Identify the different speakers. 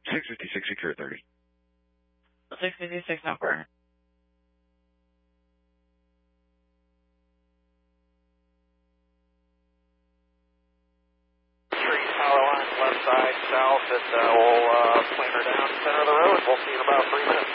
Speaker 1: 656, secure 30.
Speaker 2: 656 number.
Speaker 3: Trees, power lines, left side, south, and we'll clean her down center of the road. We'll see you in about 3 minutes.